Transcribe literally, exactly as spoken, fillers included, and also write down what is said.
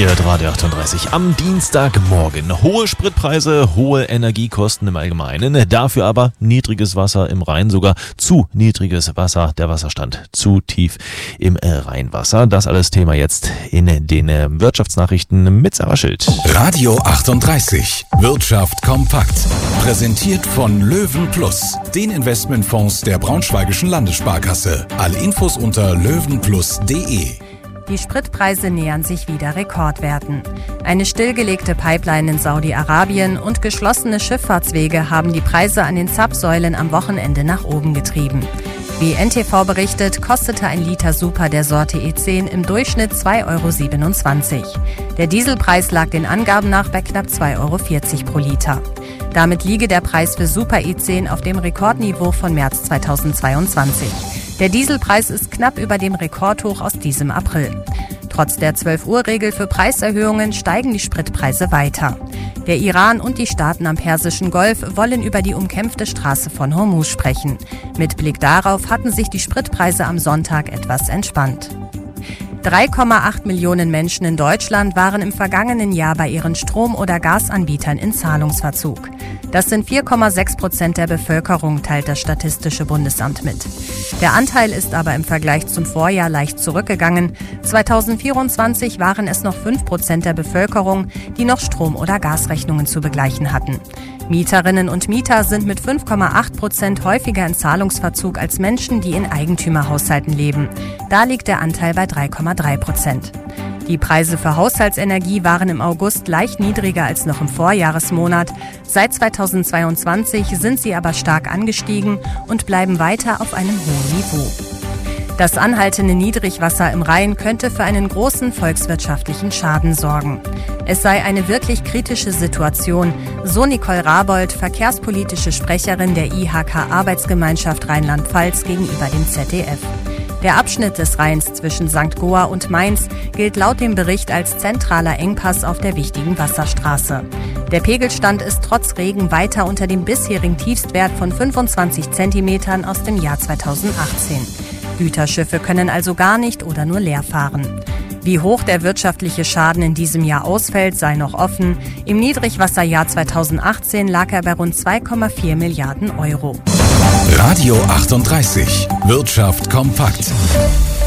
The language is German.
Ihr hört Radio achtunddreißig am Dienstagmorgen. Hohe Spritpreise, hohe Energiekosten im Allgemeinen, dafür aber niedriges Wasser im Rhein, sogar zu niedriges Wasser, der Wasserstand zu tief im Rheinwasser. Das alles Thema jetzt in den Wirtschaftsnachrichten mit Sarah Schild. Radio achtunddreißig, Wirtschaft kompakt. Präsentiert von Löwen Plus, den Investmentfonds der Braunschweigischen Landessparkasse. Alle Infos unter löwenplus punkt de. Die Spritpreise nähern sich wieder Rekordwerten. Eine stillgelegte Pipeline in Saudi-Arabien und geschlossene Schifffahrtswege haben die Preise an den Zapfsäulen am Wochenende nach oben getrieben. Wie N T V berichtet, kostete ein Liter Super der Sorte E zehn im Durchschnitt zwei Euro siebenundzwanzig. Der Dieselpreis lag den Angaben nach bei knapp zwei Euro vierzig pro Liter. Damit liege der Preis für Super E zehn auf dem Rekordniveau von März zweitausendzweiundzwanzig. Der Dieselpreis ist knapp über dem Rekordhoch aus diesem April. Trotz der zwölf-Uhr-Regel für Preiserhöhungen steigen die Spritpreise weiter. Der Iran und die Staaten am Persischen Golf wollen über die umkämpfte Straße von Hormuz sprechen. Mit Blick darauf hatten sich die Spritpreise am Sonntag etwas entspannt. drei Komma acht Millionen Menschen in Deutschland waren im vergangenen Jahr bei ihren Strom- oder Gasanbietern in Zahlungsverzug. Das sind vier Komma sechs Prozent der Bevölkerung, teilt das Statistische Bundesamt mit. Der Anteil ist aber im Vergleich zum Vorjahr leicht zurückgegangen. zweitausendvierundzwanzig waren es noch fünf Prozent der Bevölkerung, die noch Strom- oder Gasrechnungen zu begleichen hatten. Mieterinnen und Mieter sind mit fünf Komma acht Prozent häufiger in Zahlungsverzug als Menschen, die in Eigentümerhaushalten leben. Da liegt der Anteil bei drei Komma drei Prozent. Die Preise für Haushaltsenergie waren im August leicht niedriger als noch im Vorjahresmonat. Seit zweitausendzweiundzwanzig sind sie aber stark angestiegen und bleiben weiter auf einem hohen Niveau. Das anhaltende Niedrigwasser im Rhein könnte für einen großen volkswirtschaftlichen Schaden sorgen. Es sei eine wirklich kritische Situation, so Nicole Rabold, verkehrspolitische Sprecherin der I H K-Arbeitsgemeinschaft Rheinland-Pfalz gegenüber dem Z D F. Der Abschnitt des Rheins zwischen Sankt Goar und Mainz gilt laut dem Bericht als zentraler Engpass auf der wichtigen Wasserstraße. Der Pegelstand ist trotz Regen weiter unter dem bisherigen Tiefstwert von fünfundzwanzig Zentimetern aus dem Jahr zweitausendachtzehn. Güterschiffe können also gar nicht oder nur leer fahren. Wie hoch der wirtschaftliche Schaden in diesem Jahr ausfällt, sei noch offen. Im Niedrigwasserjahr zweitausendachtzehn lag er bei rund zwei Komma vier Milliarden Euro. Radio achtunddreißig, Wirtschaft kompakt.